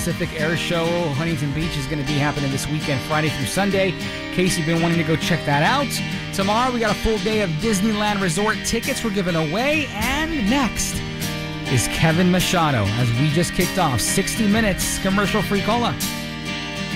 Pacific Air Show, Huntington Beach, is going to be happening this weekend, Friday through Sunday. In case you've been wanting to go check that out. Tomorrow, we got a full day of Disneyland Resort tickets we're giving away. And next is Kevin Machado, as we just kicked off 60 Minutes commercial-free cola.